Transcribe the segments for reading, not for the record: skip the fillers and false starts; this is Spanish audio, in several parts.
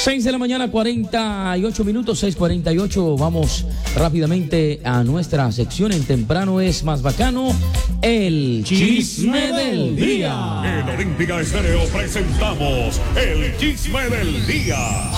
6 de la mañana, 48 minutos, 6:48. Vamos rápidamente a nuestra sección en Temprano es Más Bacano, el Chisme del Día. En Olímpica Estéreo presentamos el Chisme del Día.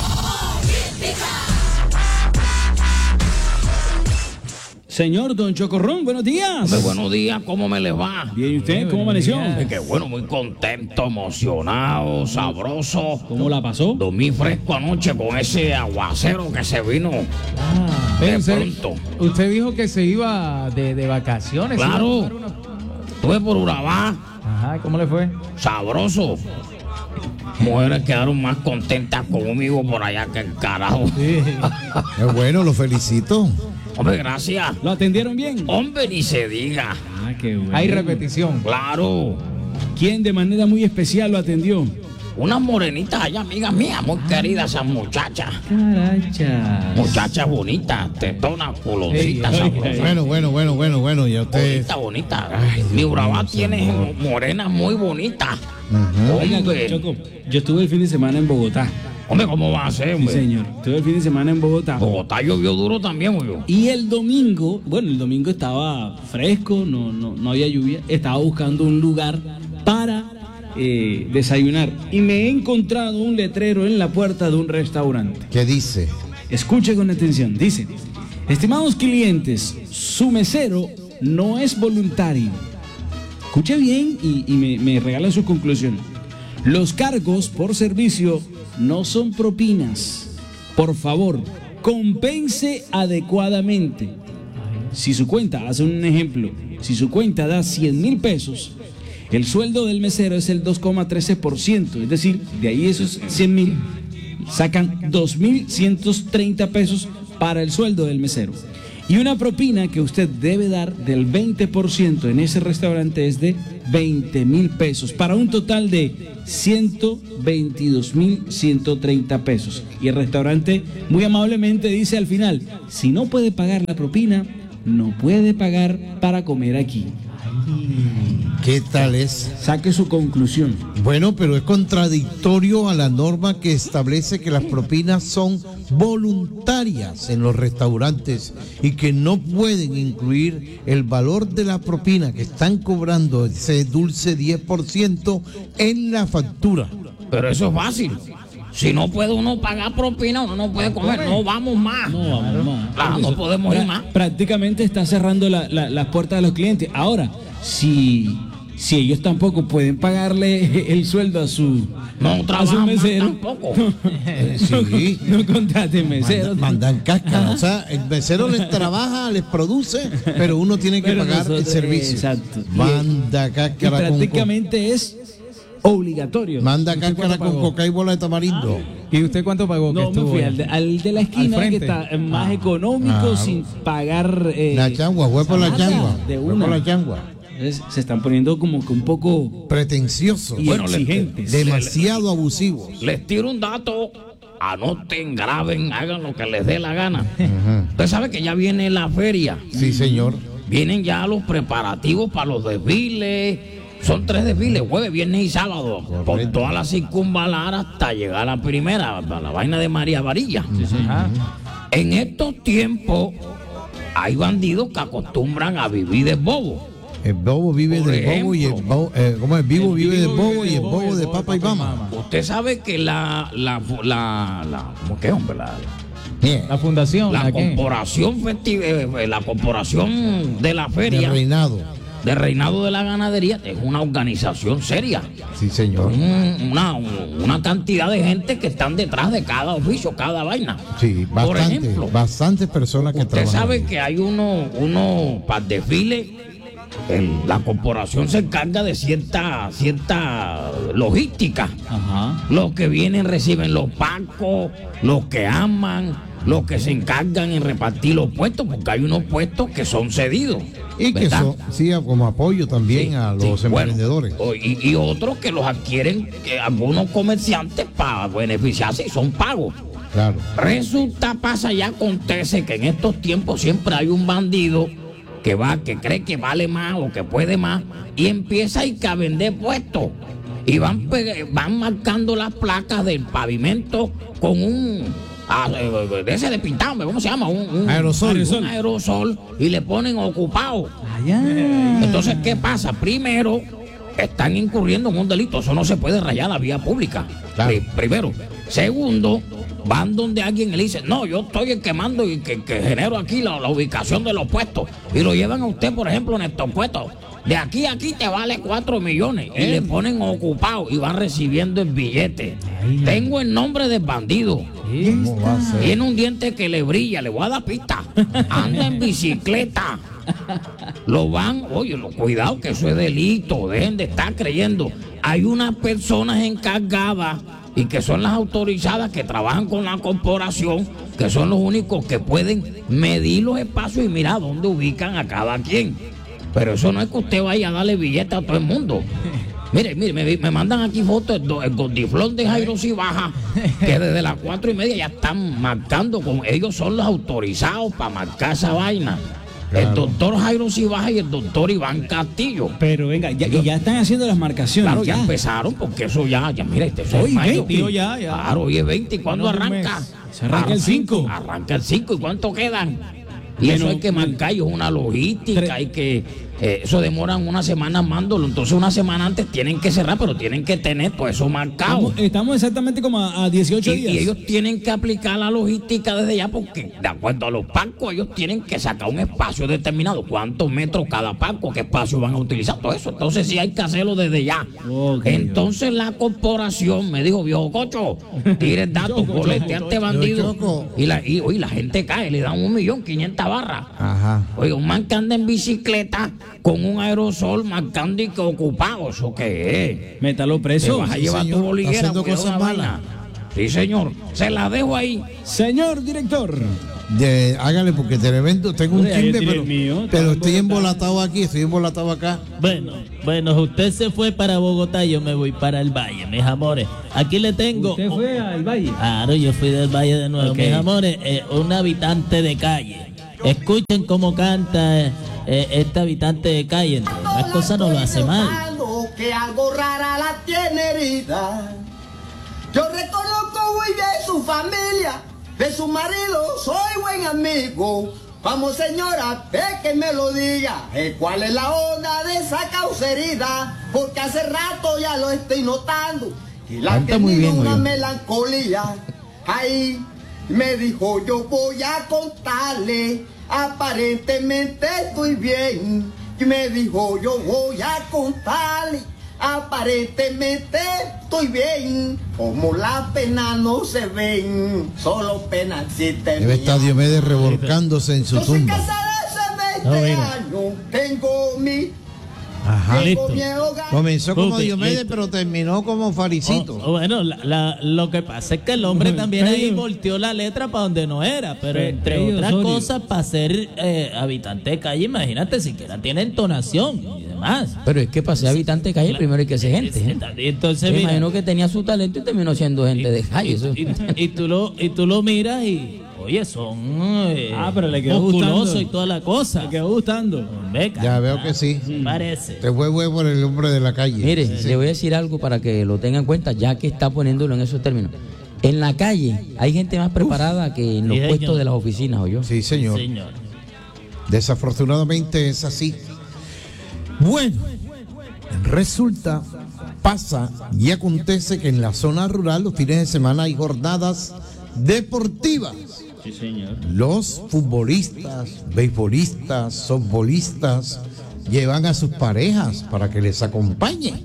Señor Don Chocorrón, buenos días. Muy buenos días, ¿cómo me les va? Bien, ¿y usted? ¿Cómo amaneció? Qué bueno, muy contento, emocionado, sabroso. ¿Cómo la pasó? Dormí fresco anoche con ese aguacero que se vino de pronto. Usted dijo que se iba de vacaciones. Claro, estuve por Urabá. Ajá, ¿cómo le fue? Sabroso. Mujeres quedaron más contentas conmigo por allá que el carajo. Sí. Es bueno, lo felicito. Hombre, gracias. ¿Lo atendieron bien? Hombre, ni se diga. Ah, qué bueno. Hay repetición. Claro. ¿Quién de manera muy especial lo atendió? Unas morenitas allá, amigas mías, muy queridas esas muchachas. Caracha. Muchachas bonitas, tetonas, culoncitas, sabrosas. Bueno, ya usted. Bonita. Mi Urabá tiene morenas muy bonitas. Oiga, Hombre, Choco, yo estuve el fin de semana en Bogotá. hombre, ¿cómo va a ser, Sí, hombre? señor. Estuve el fin de semana en Bogotá. Bogotá llovió duro también, güey. Y el domingo, bueno, el domingo estaba fresco, no había lluvia. Estaba buscando un lugar para desayunar. Y me he encontrado un letrero en la puerta de un restaurante. ¿Qué dice? Escuche con atención. Dice: estimados clientes, su mesero no es voluntario. Escuche bien y me regala su conclusión. Los cargos por servicio no son propinas. Por favor, compense adecuadamente. Si su cuenta, hace un ejemplo, si su cuenta da 100,000 pesos, el sueldo del mesero es el 2,13%. Es decir, de ahí esos 100,000 sacan 2,130 pesos para el sueldo del mesero. Y una propina que usted debe dar del 20% en ese restaurante es de 20,000 pesos, para un total de 122,130 pesos. Y el restaurante muy amablemente dice al final: si no puede pagar la propina, no puede pagar para comer aquí. ¿Qué tal es? Saque su conclusión. Bueno, pero es contradictorio a la norma que establece que las propinas son voluntarias en los restaurantes y que no pueden incluir el valor de la propina que están cobrando, ese dulce 10%, en la factura. Pero eso es fácil. Si no puede uno pagar propina, uno no puede comer. No vamos más. No vamos más. Claro, no podemos ir más. Prácticamente está cerrando las puertas de los clientes. Ahora, si ellos tampoco pueden pagarle el sueldo a su mesero, tampoco. Sí. no contraten meseros. Mandan cáscara. O sea, el mesero les trabaja, les produce, pero uno tiene que Pero pagar el nosotros, servicio. exacto. Manda Y cáscara prácticamente es obligatorio. Manda ¿Usted cáscara cuánto con pagó? coca y bola de tamarindo. ¿Y usted cuánto pagó? No, me fui al de la esquina, al que frente. está más económico, sin pagar. La changua, fue por la nada, changua. de Fue una. por la changua. Entonces, se están poniendo como que un poco Pretencioso. y exigentes. Demasiado abusivos. Les tiro un dato. Anoten, graben, hagan lo que les dé la gana. Usted sabe que ya viene la feria. Sí, señor. Vienen ya los preparativos para los desfiles. Son 3 desfiles, jueves, viernes y sábado. Por toda la circunvalar hasta llegar a la primera, a la vaina de María Varilla. Ajá. En estos tiempos hay bandidos que acostumbran a vivir de bobo. El bobo vive Por del bobo y el ejemplo. bobo, ¿cómo es? Vivo vive del bobo y el bobo de papa y mama. Usted sabe que ¿cómo que, hombre? La fundación. La qué? corporación la corporación de la De feria reinado. de Reinado de la Ganadería es una organización seria. Sí, señor. Una cantidad de gente que están detrás de cada oficio, cada vaina. Sí, Por ejemplo, bastantes personas que usted trabajan. sabe que hay uno para el desfile. La corporación se encarga de cierta logística. Ajá. Los que vienen reciben los pacos, los que aman, los que se encargan en repartir los puestos, porque hay unos puestos que son cedidos. Y que ¿verdad? son, sí, como apoyo también Sí, a los sí, bueno, emprendedores. y otros que los adquieren algunos comerciantes para beneficiarse y son pagos. Claro. Resulta, pasa y acontece que en estos tiempos siempre hay un bandido que cree que vale más o que puede más y empieza a ir a vender puestos. y van marcando las placas del pavimento con un de ese de pintado, ¿cómo se llama? Un aerosol, y le ponen ocupado. Entonces, ¿qué pasa? Primero, están incurriendo en un delito, eso no se puede rayar la vía pública. Claro. Primero. Segundo, van donde alguien le dice, no, yo estoy el que mando y que genero aquí la ubicación de los puestos, y lo llevan a usted, por ejemplo, en estos puestos. De aquí a aquí te vale 4 millones y le ponen ocupado y van recibiendo el billete. Tengo el nombre del bandido. ¿Cómo va a ser? Tiene un diente que le brilla, le voy a dar pista. Anda en bicicleta. Cuidado que eso es delito, dejen de estar creyendo. Hay unas personas encargadas y que son las autorizadas que trabajan con la corporación, que son los únicos que pueden medir los espacios y mirar dónde ubican a cada quien. Pero eso no es que usted vaya a darle billete a todo el mundo. Mire, me mandan aquí fotos el Gordiflón de Jairo Cibaja, que desde las 4:30 ya están marcando, ellos son los autorizados para marcar esa vaina. Claro. El doctor Jairo Cibaja y el doctor Iván Castillo. Pero venga, ya están haciendo las marcaciones. Claro, ya empezaron, porque eso ya mira, hoy es 20. Claro, hoy es 20. ¿Y cuándo arranca? Se arranca el 5. Arranca el 5. ¿Y cuánto quedan? Y eso hay que marcar, y es una logística, hay que... eso demoran una semana armándolo, entonces una semana antes tienen que cerrar, pero tienen que tener todo eso marcado. Estamos exactamente como a 18 días. Y ellos tienen que aplicar la logística desde ya, porque de acuerdo a los parcos, ellos tienen que sacar un espacio determinado, cuántos metros cada parco, qué espacio van a utilizar, todo eso. Entonces sí hay que hacerlo desde ya. Entonces la corporación me dijo, viejo cocho, tire el dato, boletea a este bandido. Y la gente cae, le dan 1.500.000 barras. Ajá. Oiga, un man que anda en bicicleta con un aerosol marcando y que ocupado, ¿eso qué es? Métalo preso. Te vas a llevar tu boliguera, haciendo porque es cosas una malas. vaina. Sí, señor. Se la dejo ahí. Señor director. Hágale, porque tremendo, tengo un Ahí timbre, tiene el mío, pero está estoy en Bogotá. estoy embolatado acá. Bueno, usted se fue para Bogotá, yo me voy para el Valle, mis amores. Aquí le tengo... ¿Usted fue al Valle? Claro, yo fui del Valle de nuevo, Ok. mis amores, un habitante de calle. Escuchen cómo canta este habitante de calle. Las cosas no lo hace mal. Que algo rara la tiene herida. Yo reconozco muy bien su familia, de su marido soy buen amigo. Vamos señora, ve que me lo diga, ¿cuál es la onda de esa causería? Porque hace rato ya lo estoy notando y la Canta que muy tiene bien, una oye. melancolía. Ahí me dijo, yo voy a contarle, aparentemente estoy bien. Y me dijo, yo voy a contarle, aparentemente estoy bien. Como las penas no se ven, solo penas existen. Debe estar Diomedes revolcándose en su Yo soy tumba. casada hace 20 años, tengo mi Ajá. Listo. Comenzó como Ok, Diomedes, listo. pero terminó como Faricito. Bueno, lo que pasa es que el hombre también ahí volteó la letra para donde no era, pero entre Pedro otras Osorio. cosas, para ser habitante de calle, imagínate, siquiera tiene entonación y demás. Pero es que para ser habitante de calle primero hay que ser gente. Entonces, Me mira, imagino que tenía su talento y terminó siendo gente de calle. Eso. y tú lo miras y, oye, son pero le quedó musculosos gustando. y toda la cosa. Me quedó gustando. Hombre, Ya veo que sí. Parece. Te fue bueno por el hombre de la calle. Mire, le voy a decir algo para que lo tengan en cuenta, ya que está poniéndolo en esos términos. En la calle hay gente más preparada que en los Sí, puestos señor. de las oficinas, ¿o yo? Sí, señor. Señor. Desafortunadamente es así. Bueno, resulta, pasa y acontece que en la zona rural los fines de semana hay jornadas deportivas. Sí, señor. Los futbolistas, beisbolistas, softbolistas llevan a sus parejas para que les acompañen.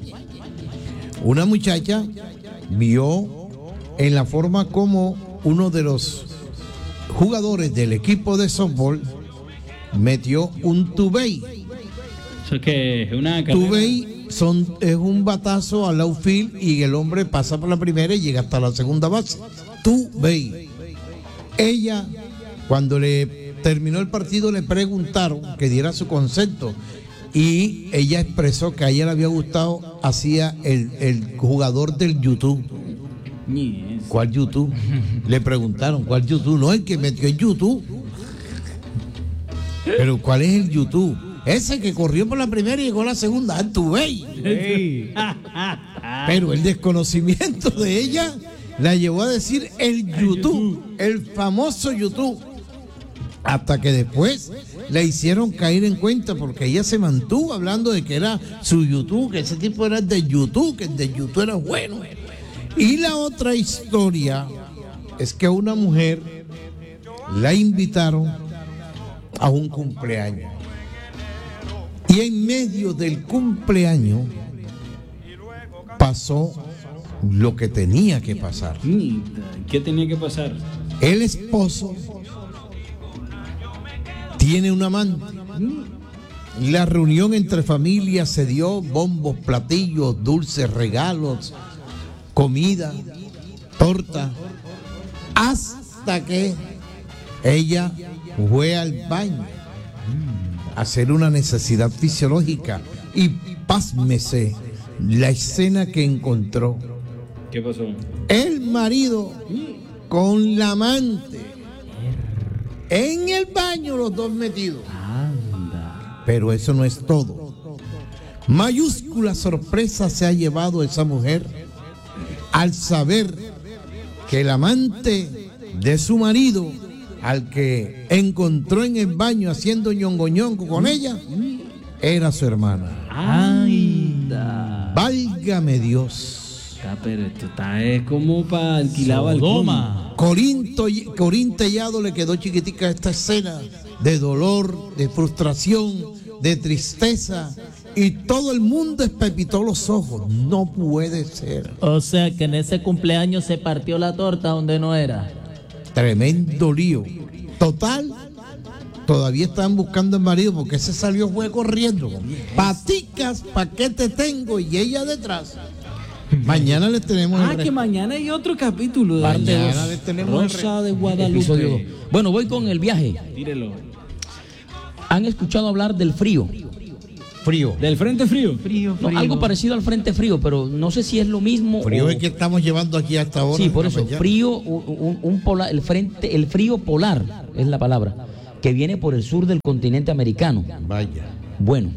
Una muchacha vio en la forma como uno de los jugadores del equipo de softball metió un tubey. Eso es que es una carrera. Tubey es un batazo al outfield y el hombre pasa por la primera y llega hasta la segunda base. Tubey. Ella, cuando le terminó el partido, le preguntaron que diera su concepto y ella expresó que a ella le había gustado hacía el jugador del YouTube. Ni eso. ¿Cuál YouTube? Le preguntaron, ¿cuál YouTube? No, el que metió en YouTube. Pero ¿cuál es el YouTube? Ese que corrió por la primera y llegó a la segunda, Tubey. Ey. Pero el desconocimiento de ella la llevó a decir el YouTube, el famoso YouTube. Hasta que después le hicieron caer en cuenta, porque ella se mantuvo hablando de que era su YouTube, que ese tipo era el de YouTube, que el de YouTube era bueno. Y la otra historia es que una mujer la invitaron a un cumpleaños. Y en medio del cumpleaños pasó lo que tenía que pasar. ¿Qué tenía que pasar? El esposo tiene un amante. La reunión entre familias se dio, bombos, platillos, dulces, regalos, comida, torta, hasta que ella fue al baño a hacer una necesidad fisiológica y pásmese la escena que encontró. ¿Qué pasó? El marido con la amante en el baño, los dos metidos. Pero eso no es todo. Mayúscula sorpresa se ha llevado esa mujer al saber que el amante de su marido, al que encontró en el baño haciendo ñongo ñongo con ella, era su hermana. Válgame Dios. Pero esto está como para alquilar balcón. Corín Tellado le quedó chiquitica esta escena de dolor, de frustración, de tristeza, y todo el mundo espepitó los ojos. No puede ser. O sea que en ese cumpleaños se partió la torta donde no era. Tremendo lío. Total, todavía están buscando al marido porque ese salió fue corriendo. Paticas, ¿pa' qué te tengo? Y ella detrás. Mañana les tenemos que mañana hay otro capítulo de mañana les tenemos Rosa de Guadalupe. Episodio. Bueno, voy con el viaje. Tírelo. ¿Han escuchado hablar del frío? Frío. ¿Del frente frío? No, algo parecido al frente frío, pero no sé si es lo mismo. Frío es que estamos llevando aquí hasta ahora. Sí, por eso. Frío, un polar, el frío polar es la palabra, que viene por el sur del continente americano. Vaya. Bueno.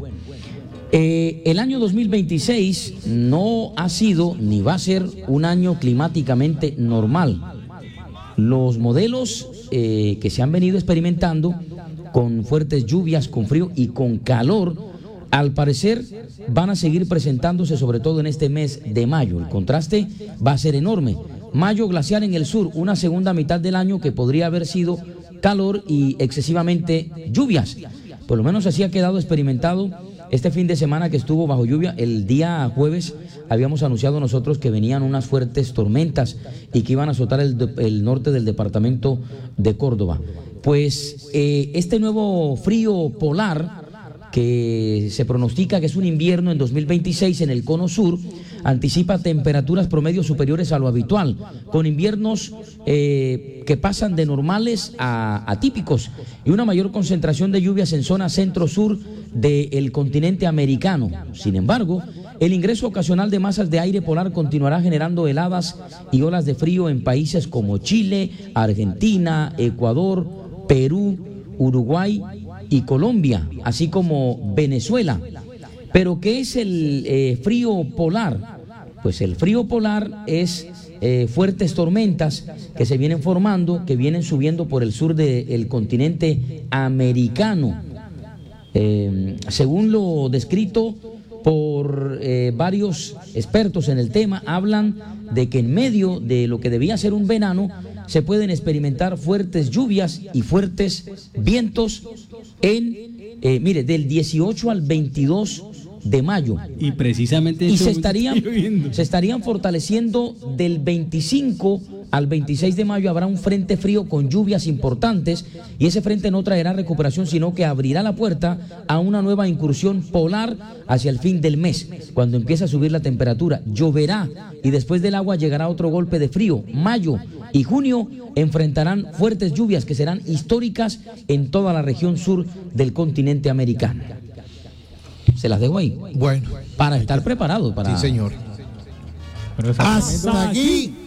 El año 2026 no ha sido ni va a ser un año climáticamente normal. Los modelos que se han venido experimentando con fuertes lluvias, con frío y con calor, al parecer van a seguir presentándose, sobre todo en este mes de mayo. El contraste va a ser enorme. Mayo glacial en el sur, una segunda mitad del año que podría haber sido calor y excesivamente lluvias. Por lo menos así ha quedado experimentado este fin de semana que estuvo bajo lluvia. El día jueves habíamos anunciado nosotros que venían unas fuertes tormentas y que iban a azotar el norte del departamento de Córdoba. Pues este nuevo frío polar que se pronostica que es un invierno en 2026 en el cono sur, anticipa temperaturas promedios superiores a lo habitual, con inviernos que pasan de normales a atípicos y una mayor concentración de lluvias en zona centro-sur del continente americano. Sin embargo, el ingreso ocasional de masas de aire polar continuará generando heladas y olas de frío en países como Chile, Argentina, Ecuador, Perú, Uruguay y Colombia, así como Venezuela. ¿Pero qué es el frío polar? Pues el frío polar es fuertes tormentas que se vienen formando, que vienen subiendo por el sur del continente americano. Según lo descrito por varios expertos en el tema, hablan de que en medio de lo que debía ser un verano, se pueden experimentar fuertes lluvias y fuertes vientos del 18 al 22 de mayo. Y precisamente y se estarían fortaleciendo del 25 al 26 de mayo. Habrá un frente frío con lluvias importantes y ese frente no traerá recuperación, sino que abrirá la puerta a una nueva incursión polar hacia el fin del mes, cuando empieza a subir la temperatura. Lloverá y después del agua llegará otro golpe de frío. Mayo y junio enfrentarán fuertes lluvias que serán históricas en toda la región sur del continente americano. Se las dejo ahí. Bueno. Para estar preparados. Sí, señor. Hasta aquí